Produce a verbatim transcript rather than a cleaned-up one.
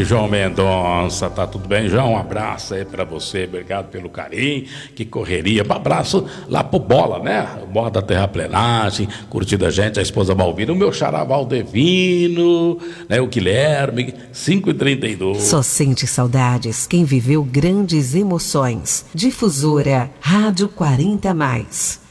João Mendonça. Tá tudo bem, João? Um abraço aí pra você, obrigado pelo carinho, que correria. Um abraço lá pro Bola, né? O Bola da Terraplenagem, curtindo a gente, a esposa Malvina, o meu xará Valdevino, né? O Guilherme, cinco e trinta e dois. Só sente saudades quem viveu grandes emoções. Difusora Rádio quarenta mais.